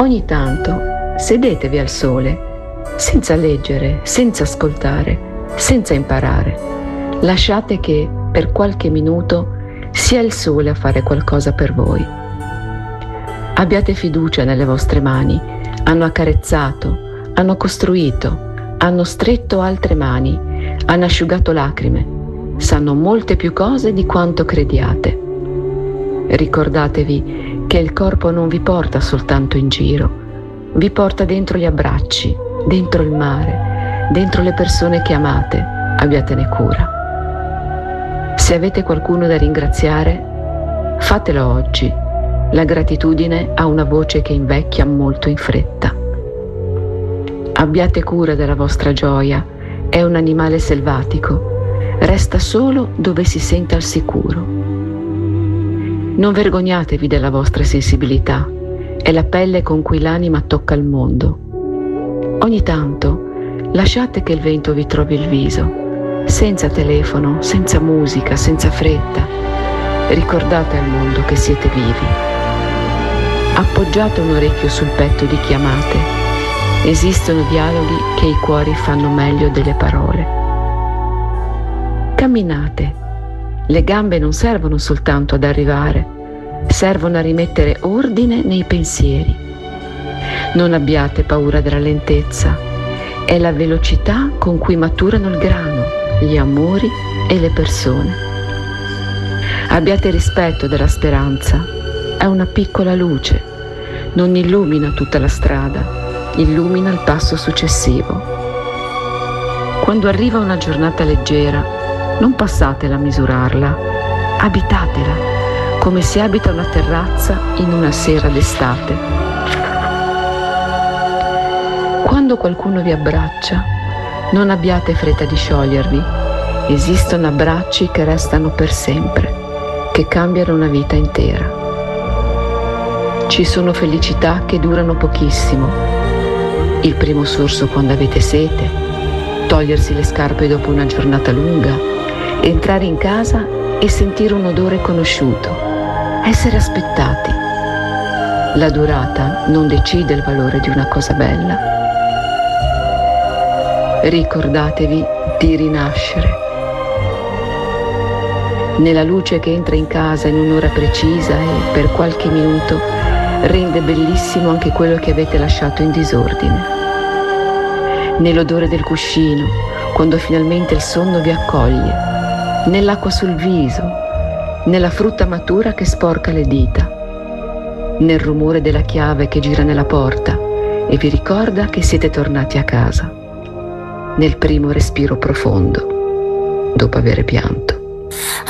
Ogni tanto sedetevi al sole, senza leggere, senza ascoltare, senza imparare. Lasciate che per qualche minuto sia il sole a fare qualcosa per voi. Abbiate fiducia nelle vostre mani. Hanno accarezzato, hanno costruito, hanno stretto altre mani, hanno asciugato lacrime, sanno molte più cose di quanto crediate. Ricordatevi che il corpo non vi porta soltanto in giro, vi porta dentro gli abbracci, dentro il mare, dentro le persone che amate. Abbiatene cura. Se avete qualcuno da ringraziare, fatelo oggi. La gratitudine ha una voce che invecchia molto in fretta. Abbiate cura della vostra gioia, è un animale selvatico, resta solo dove si sente al sicuro. Non vergognatevi della vostra sensibilità, è la pelle con cui l'anima tocca il mondo. Ogni tanto lasciate che il vento vi trovi il viso, senza telefono, senza musica, senza fretta. Ricordate al mondo che siete vivi. Appoggiate un orecchio sul petto di chi amate. Esistono dialoghi che i cuori fanno meglio delle parole. Camminate. Le gambe non servono soltanto ad arrivare, servono a rimettere ordine nei pensieri. Non abbiate paura della lentezza. È la velocità con cui maturano il grano, gli amori e le persone. Abbiate rispetto della speranza. È una piccola luce, non illumina tutta la strada, illumina il passo successivo. Quando arriva una giornata leggera, non passatela a misurarla, abitatela, come si abita una terrazza in una sera d'estate. Quando qualcuno vi abbraccia, non abbiate fretta di sciogliervi. Esistono abbracci che restano per sempre, che cambiano una vita intera. Ci sono felicità che durano pochissimo. Il primo sorso quando avete sete, togliersi le scarpe dopo una giornata lunga, entrare in casa e sentire un odore conosciuto, essere aspettati. La durata non decide il valore di una cosa bella. Ricordatevi di rinascere. Nella luce che entra in casa in un'ora precisa e per qualche minuto rende bellissimo anche quello che avete lasciato in disordine. Nell'odore del cuscino, quando finalmente il sonno vi accoglie, nell'acqua sul viso, nella frutta matura che sporca le dita, nel rumore della chiave che gira nella porta e vi ricorda che siete tornati a casa, nel primo respiro profondo dopo aver pianto.